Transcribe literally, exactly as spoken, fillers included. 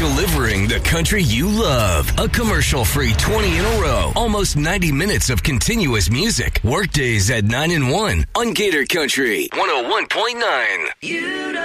Delivering the country you love. A commercial-free twenty in a row. Almost ninety minutes of continuous music. Workdays at nine and one on Gator Country one oh one point nine. You